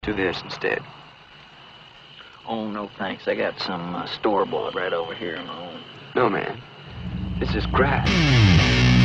do this instead. Oh, no thanks. I got some store-bought right over here in my own. No, man. This is grass.